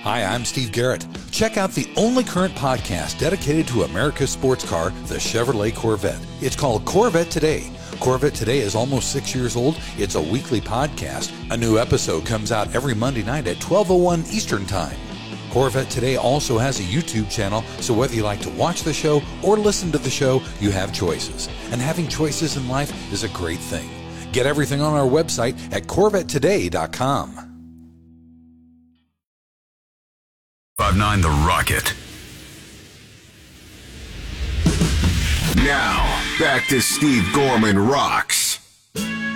Hi, I'm Steve Garrett. Check out the only current podcast dedicated to America's sports car, the Chevrolet Corvette. It's called Corvette Today. Corvette Today is almost 6 years old. It's a weekly podcast. A new episode comes out every Monday night at 12:01 Eastern Time. Corvette Today also has a YouTube channel, so whether you like to watch the show or listen to the show, you have choices. And having choices in life is a great thing. Get everything on our website at CorvetteToday.com. 5'9" The Rocket. Now, back to Steve Gorman Rocks.